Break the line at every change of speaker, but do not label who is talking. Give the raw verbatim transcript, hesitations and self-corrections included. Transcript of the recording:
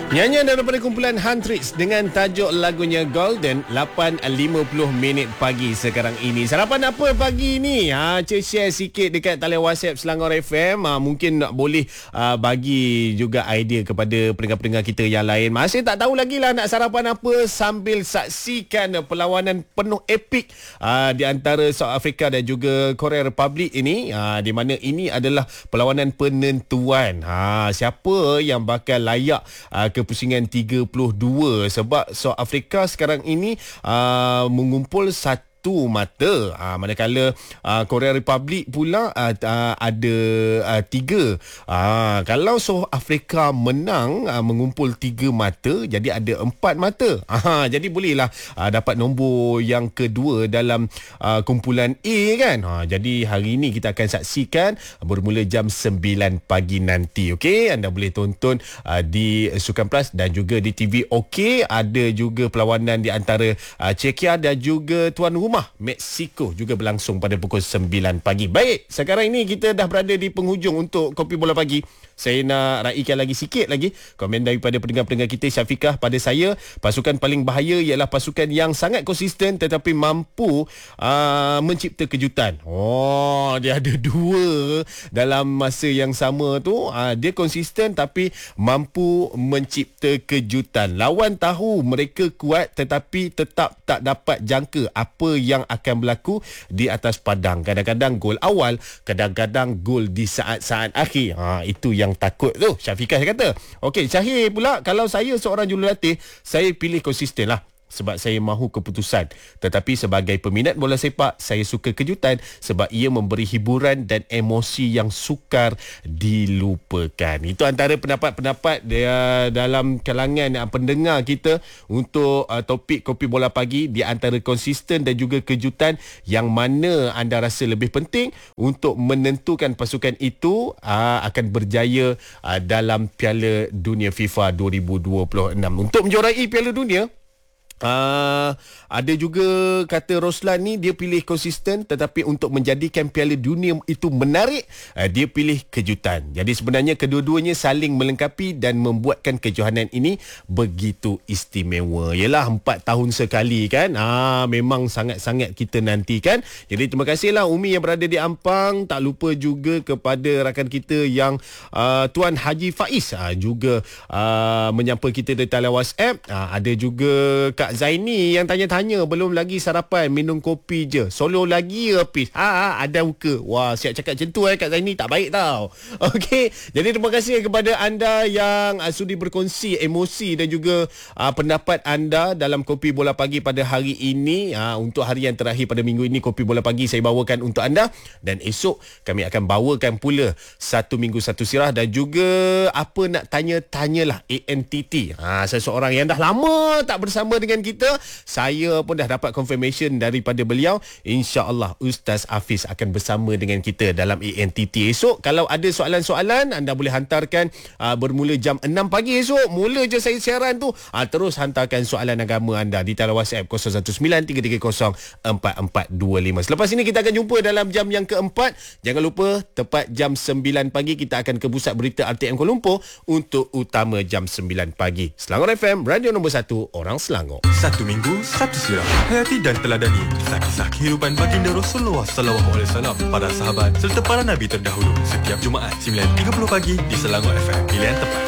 Nyanyian daripada kumpulan Huntrix dengan tajuk lagunya Golden. Lapan lima puluh minit pagi sekarang ini. Sarapan apa pagi ni? Ha, Cik share sikit dekat talian WhatsApp Selangor F M. Ha, mungkin nak boleh uh, bagi juga idea kepada pendengar-pendengar kita yang lain. Masih tak tahu lagi lah nak sarapan apa sambil saksikan perlawanan penuh epik uh, di antara South Africa dan juga Korea Republic ini. Uh, di mana ini adalah perlawanan penentuan. Ha, siapa yang bakal layak uh, ke pusingan tiga puluh dua, sebab South Africa sekarang ini uh, mengumpul satu mata, uh, manakala uh, Korea Republic pula uh, uh, ada uh, tiga. Uh, kalau South Africa menang uh, mengumpul tiga mata, jadi ada empat mata. Uh, jadi bolehlah uh, dapat nombor yang kedua dalam uh, kumpulan A kan. Uh, jadi hari ini kita akan saksikan bermula jam sembilan pagi nanti. Okey, anda boleh tonton uh, di Sukan Plus dan juga di T V OK. Ada juga perlawanan di antara uh, Czechia dan juga tuan rumah Mexico juga berlangsung pada pukul sembilan pagi. Baik, sekarang ini kita dah berada di penghujung untuk Kopi Bola Pagi. Saya nak raikan lagi sikit lagi komen daripada pendengar-pendengar kita. Syafiqah, pada saya pasukan paling bahaya ialah pasukan yang sangat konsisten tetapi mampu uh, mencipta kejutan. Oh, dia ada dua dalam masa yang sama tu. Uh, dia konsisten tapi mampu mencipta kejutan. Lawan tahu mereka kuat tetapi tetap tak dapat jangka apa yang akan berlaku di atas padang. Kadang-kadang gol awal, kadang-kadang gol di saat-saat akhir. Ha, itu yang takut tu, Syafiqah kata. Okey, Syahir pula, kalau saya seorang jurulatih, saya pilih konsisten lah. Sebab saya mahu keputusan. Tetapi sebagai peminat bola sepak, saya suka kejutan sebab ia memberi hiburan dan emosi yang sukar dilupakan. Itu antara pendapat-pendapat dia dalam kalangan uh, pendengar kita untuk uh, topik Kopi Bola Pagi. Di antara konsisten dan juga kejutan, yang mana anda rasa lebih penting untuk menentukan pasukan itu uh, akan berjaya uh, dalam Piala Dunia FIFA dua ribu dua puluh enam. Untuk menjuarai Piala Dunia, Uh, ada juga kata Roslan ni, dia pilih konsisten tetapi untuk menjadikan Piala Dunia itu menarik, uh, dia pilih kejutan. Jadi sebenarnya kedua-duanya saling melengkapi dan membuatkan kejohanan ini begitu istimewa. Yalah, empat tahun sekali kan. Ah, memang sangat-sangat kita nantikan. Jadi terima kasihlah Umi yang berada di Ampang. Tak lupa juga kepada rakan kita yang uh, Tuan Haji Faiz uh, juga uh, menyapa kita di talian WhatsApp. Uh, ada juga Kak Zaini yang tanya-tanya, belum lagi sarapan, minum kopi je, solo lagi habis. Ha, ada buka. Wah, siap cakap macam tu eh Kak Zaini, tak baik tau. Okey, jadi terima kasih kepada anda yang uh, sudi berkongsi emosi dan juga uh, pendapat anda dalam Kopi Bola Pagi pada hari ini. Uh, untuk hari yang terakhir pada minggu ini, Kopi Bola Pagi saya bawakan untuk anda, dan esok kami akan bawakan pula Satu Minggu Satu Sirah dan juga apa nak tanya-tanyalah A N T T. Ha, seseorang yang dah lama tak bersama dengan kita. Saya pun dah dapat confirmation daripada beliau. InsyaAllah Ustaz Hafiz akan bersama dengan kita dalam A N T T esok. Kalau ada soalan-soalan, anda boleh hantarkan uh, bermula jam enam pagi esok. Mula je saya siaran tu. Uh, terus hantarkan soalan agama anda di talian WhatsApp kosong satu sembilan tiga tiga kosong empat empat dua lima. Selepas ini kita akan jumpa dalam jam yang keempat. Jangan lupa tepat jam sembilan pagi kita akan ke pusat berita R T M Kuala Lumpur untuk utama jam sembilan pagi. Selangor F M, radio nombor satu orang Selangor.
Satu minggu, satu sirah. Hayati dan teladani kisah-kisah kehidupan baginda Rasulullah sallallahu alaihi wasallam, para sahabat serta para nabi terdahulu. Setiap Jumaat sembilan tiga puluh pagi di Selangor F M. Pilihan tepat.